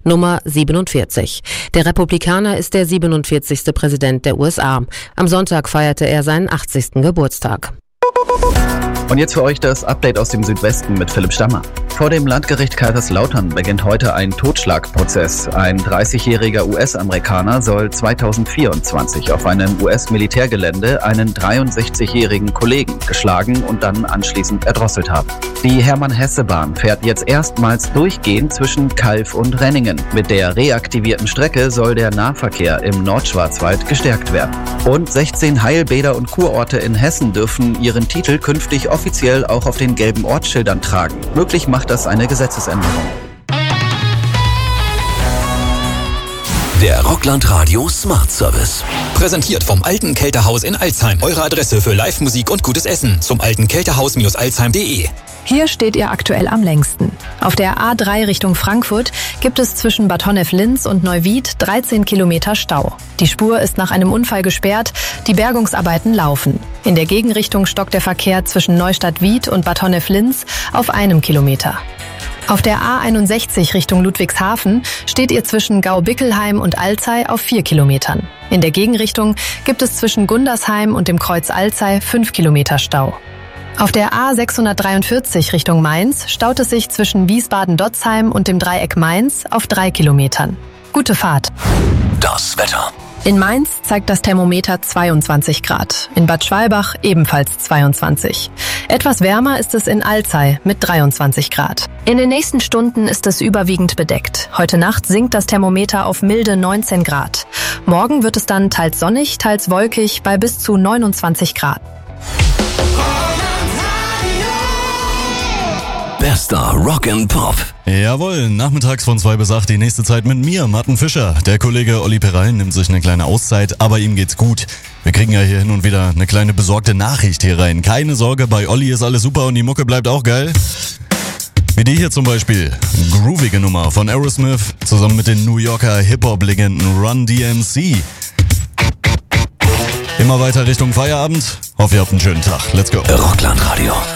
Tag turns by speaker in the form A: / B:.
A: Nummer 47. Der Republikaner ist der 47. Präsident der USA. Am Sonntag feierte er seinen 80. Geburtstag.
B: Und jetzt für euch das Update aus dem Südwesten mit Philipp Stammer. Vor dem Landgericht Kaiserslautern beginnt heute ein Totschlagprozess. Ein 30-jähriger US-Amerikaner soll 2024 auf einem US-Militärgelände einen 63-jährigen Kollegen geschlagen und dann anschließend erdrosselt haben. Die Hermann-Hesse-Bahn fährt jetzt erstmals durchgehend zwischen Calw und Renningen. Mit der reaktivierten Strecke soll der Nahverkehr im Nordschwarzwald gestärkt werden. Und 16 Heilbäder und Kurorte in Hessen dürfen ihren Titel künftig offiziell auch auf den gelben Ortsschildern tragen. Möglich macht das eine Gesetzesänderung.
C: Der Rockland Radio Smart Service. Präsentiert vom Alten Kältehaus in Alzheim. Eure Adresse für Live-Musik und gutes Essen. Zum altenkältehaus-alzheim.de.
D: Hier steht ihr aktuell am längsten. Auf der A3 Richtung Frankfurt gibt es zwischen Bad Honnef-Linz und Neuwied 13 Kilometer Stau. Die Spur ist nach einem Unfall gesperrt, die Bergungsarbeiten laufen. In der Gegenrichtung stockt der Verkehr zwischen Neustadt-Wied und Bad Honnef-Linz auf 1 Kilometer. Auf der A61 Richtung Ludwigshafen steht ihr zwischen Gau-Bickelheim und Alzey auf 4 Kilometern. In der Gegenrichtung gibt es zwischen Gundersheim und dem Kreuz Alzey 5 Kilometer Stau. Auf der A643 Richtung Mainz staut es sich zwischen Wiesbaden-Dotzheim und dem Dreieck Mainz auf 3 Kilometern. Gute Fahrt.
C: Das Wetter.
D: In Mainz zeigt das Thermometer 22 Grad, in Bad Schwalbach ebenfalls 22. Etwas wärmer ist es in Alzey mit 23 Grad. In den nächsten Stunden ist es überwiegend bedeckt. Heute Nacht sinkt das Thermometer auf milde 19 Grad. Morgen wird es dann teils sonnig, teils wolkig bei bis zu 29 Grad.
C: Bester Rock and Pop.
E: Jawohl, nachmittags von 2 bis 8 die nächste Zeit mit mir, Martin Fischer. Der Kollege Olli Perallen nimmt sich eine kleine Auszeit, aber ihm geht's gut. Wir kriegen ja hier hin und wieder eine kleine besorgte Nachricht hier rein. Keine Sorge, bei Olli ist alles super und die Mucke bleibt auch geil. Wie die hier zum Beispiel. Groovige Nummer von Aerosmith zusammen mit den New Yorker Hip-Hop-Legenden Run DMC. Immer weiter Richtung Feierabend. Hoffe, ihr habt einen schönen Tag. Let's go.
C: Rockland Radio.